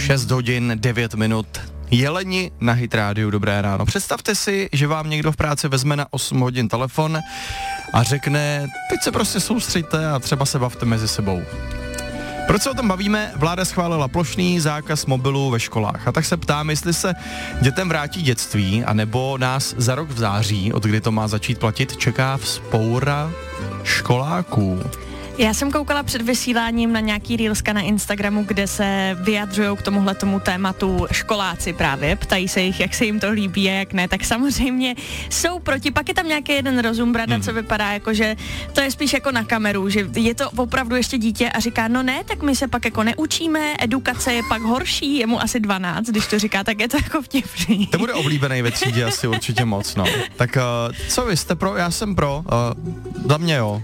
6 hodin 9 minut. Jeleni na Hit Rádiu, dobré ráno. Představte si, že vám někdo v práci vezme na 8 hodin telefon a řekne, teď se prostě soustřeďte a třeba se bavte mezi sebou. Proč se o tom bavíme? Vláda schválila plošný zákaz mobilů ve školách. A tak se ptám, jestli se dětem vrátí dětství, anebo nás za rok v září, od kdy to má začít platit, čeká vzpoura školáků. Já jsem koukala před vysíláním na nějaký reelska na Instagramu, kde se vyjadřujou k tomuhletomu tématu školáci právě, ptají se jich, jak se jim to líbí a jak ne, tak samozřejmě jsou proti. Pak je tam nějaký jeden rozumbrada, co vypadá jako, že to je spíš jako na kameru, že je to opravdu ještě dítě a říká, no ne, tak my se pak jako neučíme, edukace je pak horší, je mu asi 12, když to říká, tak je to jako vtipný. To bude oblíbený ve třídě asi určitě moc, no. Tak co vy jste pro? Já jsem pro. Za mě jo.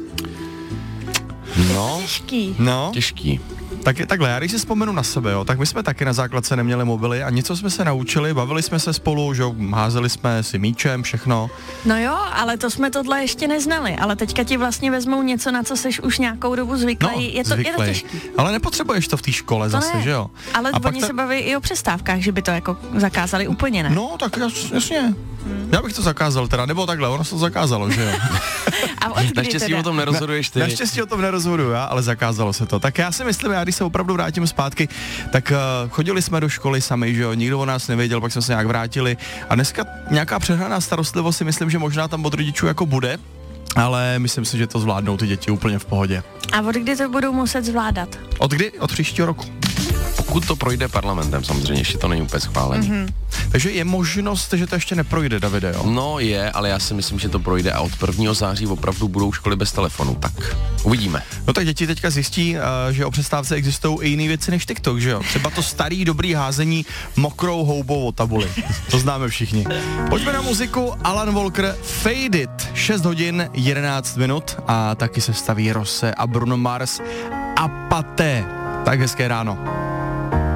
No, těžký. No. Těžký. Tak takhle, já když si vzpomenu na sebe, jo, tak my jsme taky na základce neměli mobily a něco jsme se naučili, bavili jsme se spolu, že házeli jsme si míčem, všechno. No jo, ale to jsme tohle ještě neznali, ale teďka ti vlastně vezmou něco, na co seš už nějakou dobu zvyklý, No, je to těžký. Ale nepotřebuješ to v té škole To zase, ne. že jo? Ale A oni se baví i o přestávkách, že by to jako zakázali úplně, ne? No, tak jasně. Já bych to zakázal teda, nebo takhle, ono se to zakázalo, že jo? A od kdy Naštěstí teda? o tom nerozhoduješ ty. Naštěstí o tom nerozhoduju já, ale zakázalo se to. Tak já si myslím, já když se opravdu vrátím zpátky, tak chodili jsme do školy sami, že jo, nikdo o nás nevěděl, pak jsme se nějak vrátili a dneska nějaká přehnaná starostlivost si myslím, že možná tam od rodičů jako bude, ale myslím si, že to zvládnou ty děti úplně v pohodě. A od kdy to budou muset zvládat? Od kdy? Od příštího roku. Pokud to projde parlamentem, samozřejmě, ještě to není úplně schválený. Takže je možnost, že to ještě neprojde, Davide, jo? No je, ale já si myslím, že to projde a od 1. září opravdu budou školy bez telefonu, tak uvidíme. No tak děti teďka zjistí, že o přestávce existují i jiné věci než TikTok, že jo? Třeba to starý dobrý házení mokrou houbou o tabuli. To známe všichni. Pojďme na muziku. Alan Walker, Fade It. 6 hodin 11 minut a taky se staví Rose a Bruno Mars a Paté. Tak hezké ráno.